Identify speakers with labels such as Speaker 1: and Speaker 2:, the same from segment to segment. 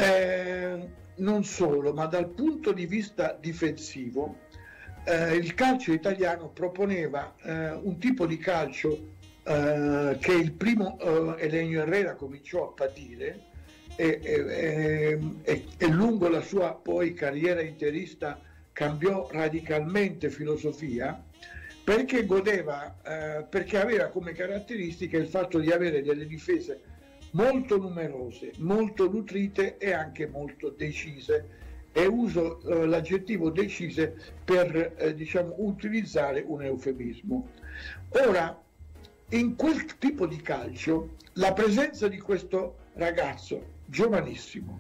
Speaker 1: Non solo, ma dal punto di vista difensivo, il calcio italiano proponeva un tipo di calcio che il primo Elenio Herrera cominciò a patire e lungo la sua poi carriera interista cambiò radicalmente filosofia, perché perché aveva come caratteristica il fatto di avere delle difese molto numerose, molto nutrite e anche molto decise, e uso l'aggettivo decise per utilizzare un eufemismo. Ora, in quel tipo di calcio, la presenza di questo ragazzo giovanissimo,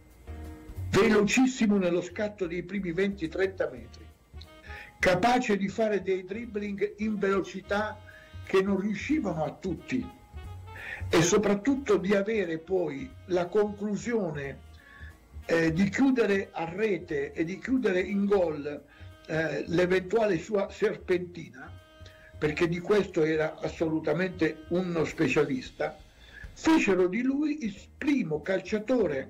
Speaker 1: velocissimo nello scatto dei primi 20-30 metri, capace di fare dei dribbling in velocità che non riuscivano a tutti, e soprattutto di avere poi la conclusione di chiudere a rete e di chiudere in gol l'eventuale sua serpentina, perché di questo era assolutamente uno specialista, fecero di lui il primo calciatore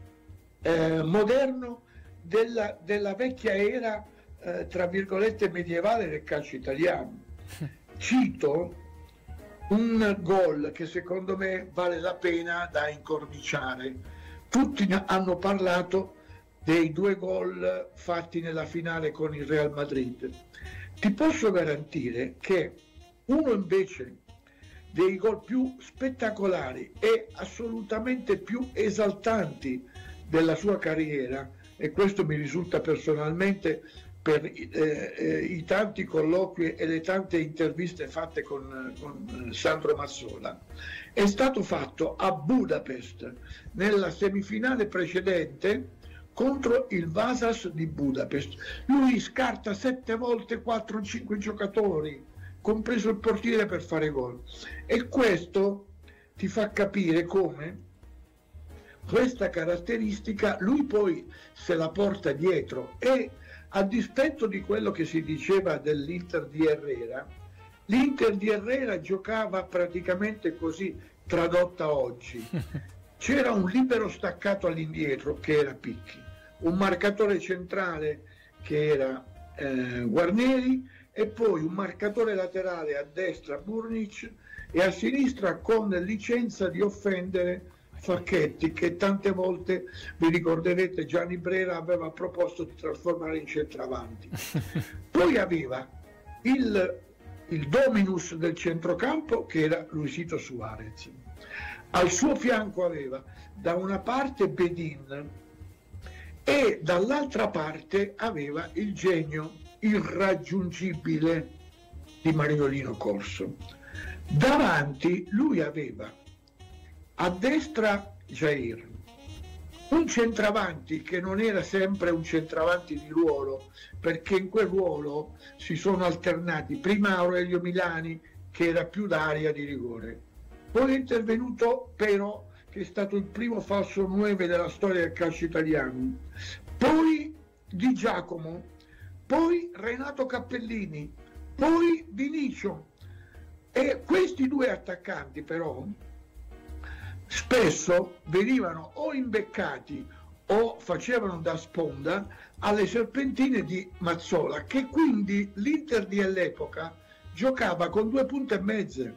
Speaker 1: moderno della vecchia era tra virgolette medievale del calcio italiano. Cito un gol che secondo me vale la pena da incorniciare. Tutti hanno parlato dei 2 gol fatti nella finale con il Real Madrid. Ti posso garantire che uno invece dei gol più spettacolari e assolutamente più esaltanti della sua carriera, e questo mi risulta personalmente per i tanti colloqui e le tante interviste fatte con Sandro Mazzola, è stato fatto a Budapest nella semifinale precedente contro il Vasas di Budapest. Lui scarta 7 volte 4-5 giocatori, compreso il portiere, per fare gol, e questo ti fa capire come questa caratteristica lui poi se la porta dietro. E a dispetto di quello che si diceva dell'Inter di Herrera, l'Inter di Herrera giocava praticamente così, tradotta oggi: c'era un libero staccato all'indietro che era Picchi, un marcatore centrale che era Guarneri, e poi un marcatore laterale a destra Burnic, e a sinistra, con licenza di offendere, Facchetti, che tante volte, vi ricorderete, Gianni Brera aveva proposto di trasformare in centravanti. Poi aveva il dominus del centrocampo, che era Luisito Suarez. Al suo fianco aveva da una parte Bedin e dall'altra parte aveva il genio irraggiungibile di Mariolino Corso. Davanti lui aveva a destra Jair, un centravanti che non era sempre un centravanti di ruolo, perché in quel ruolo si sono alternati prima Aurelio Milani, che era più d'area di rigore, poi è intervenuto Pero, che è stato il primo falso 9 della storia del calcio italiano, poi Di Giacomo, poi Renato Cappellini, poi Vinicio. E questi 2 attaccanti però spesso venivano o imbeccati o facevano da sponda alle serpentine di Mazzola, che quindi l'Inter di all'epoca giocava con 2 punte e mezze.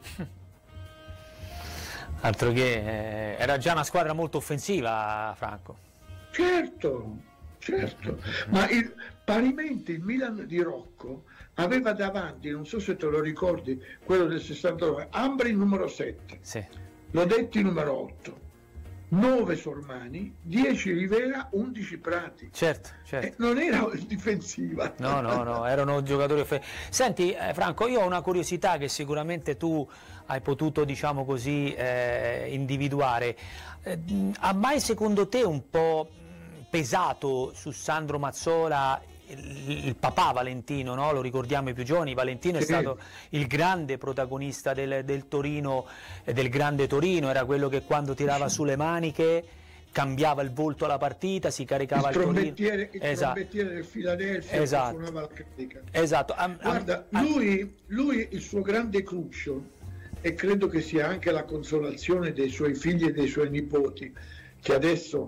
Speaker 2: Altro che era già una squadra molto offensiva, Franco.
Speaker 1: Certo, ma parimenti il Milan di Rocco aveva davanti, non so se te lo ricordi, quello del 69, Ambri numero 7,
Speaker 2: sì.
Speaker 1: Lodetti numero 8, 9 Sormani, 10 Rivera, 11 Prati.
Speaker 2: Certo.
Speaker 1: Non era difensiva.
Speaker 2: No, erano giocatori Senti, Franco, io ho una curiosità che sicuramente tu hai potuto, diciamo così, individuare. Ha mai secondo te un po' pesato su Sandro Mazzola il papà Valentino, no? Lo ricordiamo i più giovani, Valentino è stato il grande protagonista del Torino, del grande Torino, era quello che quando tirava sulle maniche cambiava il volto alla partita, si caricava il Torino. Il
Speaker 1: trombettiere del Philadelphia, suonava la critica.
Speaker 2: Esatto.
Speaker 1: Guarda, lui il suo grande cruccio, e credo che sia anche la consolazione dei suoi figli e dei suoi nipoti, che adesso